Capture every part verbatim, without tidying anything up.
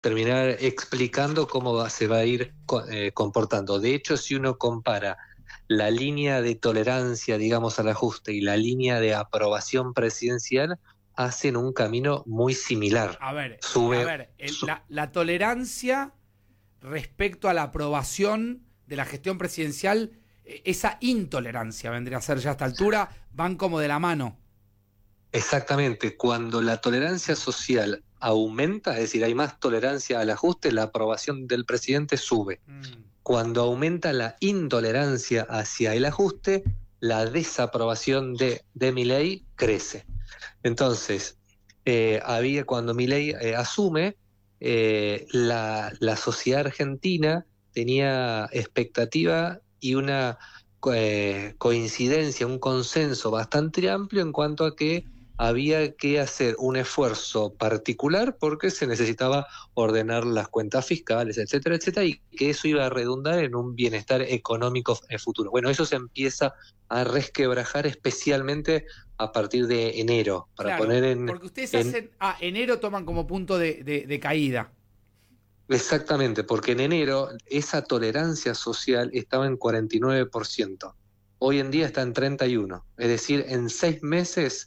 terminar explicando cómo va, se va a ir eh, comportando. De hecho, si uno compara la línea de tolerancia, digamos, al ajuste y la línea de aprobación presidencial, hacen un camino muy similar. A ver, Sube, a ver el, la, la tolerancia respecto a la aprobación de la gestión presidencial, esa intolerancia vendría a ser ya a esta altura, van como de la mano. Exactamente, cuando la tolerancia social aumenta, es decir, hay más tolerancia al ajuste, la aprobación del presidente sube. Mm. Cuando aumenta la intolerancia hacia el ajuste, la desaprobación de, de Milei crece. Entonces, eh, había cuando Milei eh, asume, eh, la, la sociedad argentina tenía expectativa y una eh, coincidencia, un consenso bastante amplio en cuanto a que había que hacer un esfuerzo particular porque se necesitaba ordenar las cuentas fiscales, etcétera, etcétera, y que eso iba a redundar en un bienestar económico futuro. Bueno, eso se empieza a resquebrajar especialmente a partir de enero, para claro, poner en... porque ustedes en, hacen... Ah, enero toman como punto de, de, de caída. Exactamente, porque en enero esa tolerancia social estaba en cuarenta y nueve por ciento. Hoy en día está en treinta y uno. Es decir, en seis meses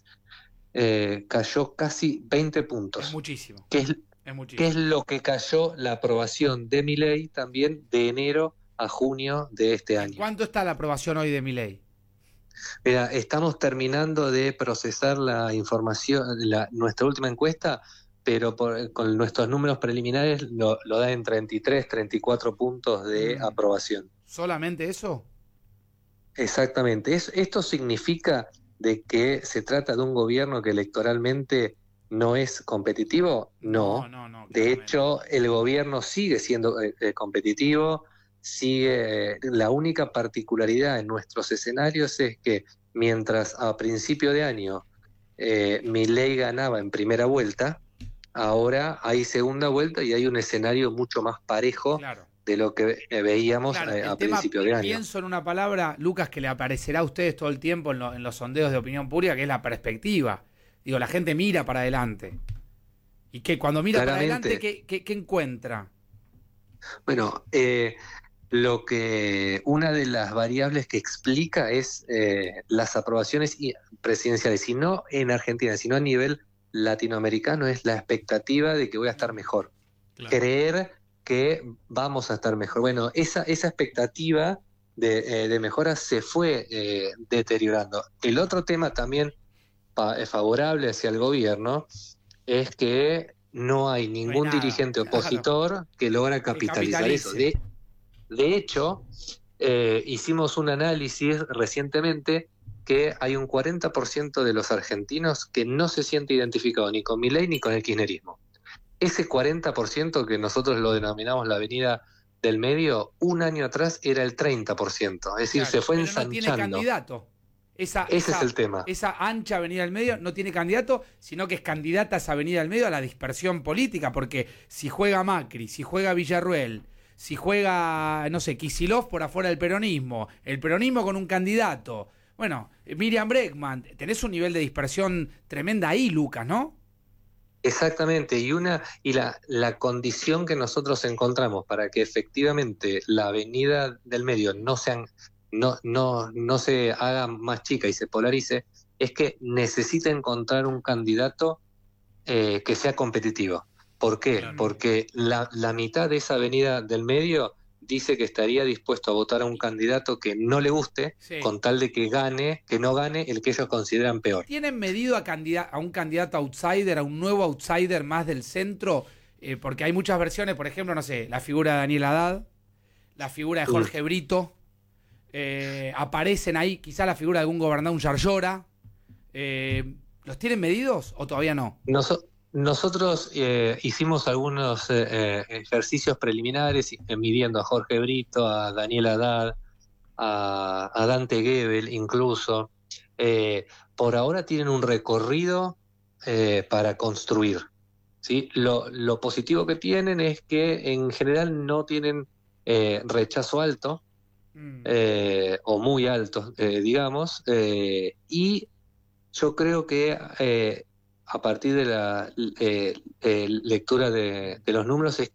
eh, cayó casi veinte puntos. Es muchísimo. Que es, es muchísimo. Que es lo que cayó la aprobación de Milei también de enero a junio de este año. ¿Cuánto está la aprobación hoy de Milei? Mira, estamos terminando de procesar la información, la, nuestra última encuesta, pero por, con nuestros números preliminares lo, lo da en treinta y tres, treinta y cuatro puntos de mm. aprobación. ¿Solamente eso? Exactamente. Es, esto significa de que se trata de un gobierno que electoralmente no es competitivo. No. no, no, no de hecho, el gobierno sigue siendo eh, competitivo. Sigue, la única particularidad en nuestros escenarios es que mientras a principio de año eh, Milei ganaba en primera vuelta, ahora hay segunda vuelta y hay un escenario mucho más parejo claro. de lo que veíamos claro, eh, a principio de año. Pienso en una palabra, Lucas, que le aparecerá a ustedes todo el tiempo en, lo, en los sondeos de opinión pública, que es la perspectiva. Digo, la gente mira para adelante. Y que cuando mira Claramente. para adelante, ¿qué, qué, qué encuentra? Bueno, eh, lo que una de las variables que explica es eh, las aprobaciones presidenciales, y no en Argentina, sino a nivel latinoamericano, es la expectativa de que voy a estar mejor. Claro. Creer que vamos a estar mejor. Bueno, esa, esa expectativa de, eh, de mejora se fue eh, deteriorando. El otro tema también pa- favorable hacia el gobierno es que no hay ningún no hay dirigente opositor claro. que logra capitalizar eso. De, de hecho, eh, hicimos un análisis recientemente que hay un cuarenta por ciento de los argentinos que no se siente identificado ni con Milei ni con el kirchnerismo. Ese cuarenta por ciento que nosotros lo denominamos la avenida del medio, un año atrás era el treinta por ciento. Es decir, claro, se fue pero ensanchando. No tiene candidato. Esa, Ese esa, es el tema. Esa ancha avenida del medio no tiene candidato, sino que es candidata a esa avenida del medio a la dispersión política, porque si juega Macri, si juega Villarruel, si juega, no sé, Kicillof por afuera del peronismo, el peronismo con un candidato... Bueno, Miriam Bregman, tenés un nivel de dispersión tremenda ahí, Lucas, ¿no? Exactamente, y una y la, la condición que nosotros encontramos para que efectivamente la avenida del medio no sean, no, no, no se haga más chica y se polarice, es que necesita encontrar un candidato eh, que sea competitivo. ¿Por qué? Claro. Porque la, la mitad de esa avenida del medio dice que estaría dispuesto a votar a un candidato que no le guste, sí. con tal de que gane, que no gane el que ellos consideran peor. ¿Tienen medido a, candida- a un candidato outsider, a un nuevo outsider más del centro? Eh, porque hay muchas versiones, por ejemplo, no sé, la figura de Daniel Haddad, la figura de Jorge mm. Brito, eh, aparecen ahí quizá la figura de algún gobernador, un Yarlora. Eh, ¿Los tienen medidos o todavía no? No so- Nosotros eh, hicimos algunos eh, ejercicios preliminares eh, midiendo a Jorge Brito, a Daniel Haddad, a, a Dante Gebel incluso. Eh, por ahora tienen un recorrido eh, para construir, ¿sí? Lo, lo positivo que tienen es que en general no tienen eh, rechazo alto mm. eh, o muy alto, eh, digamos, eh, y yo creo que... Eh, a partir de la eh, eh, lectura de, de los números es